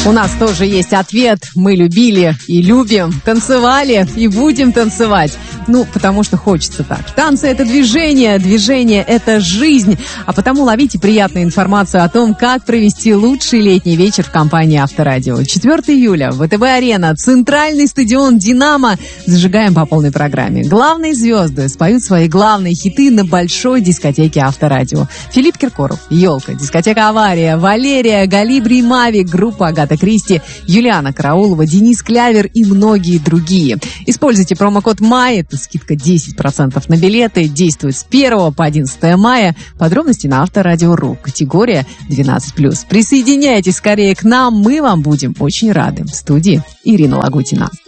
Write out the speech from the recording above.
У нас тоже есть ответ. Мы любили и любим, танцевали и будем танцевать. Потому что хочется так. Танцы – это движение, движение – это жизнь. А потому ловите приятную информацию о том, как провести лучший летний вечер в компании Авторадио. 4 июля, ВТБ-арена, центральный стадион «Динамо». Зажигаем по полной программе. Главные звезды споют свои главные хиты на большой дискотеке Авторадио. Филипп Киркоров, «Елка», дискотека «Авария», Валерия, Галибри и Мавик, группа Агата Кристи, Юлиана Караулова, Денис Клявер и многие другие. Используйте промокод МАЯ, это скидка 10% на билеты, действует с 1 по 11 мая. Подробности на Авторадио.ру, категория 12+. Присоединяйтесь скорее к нам, мы вам будем очень рады. В студии Ирина Лагутина.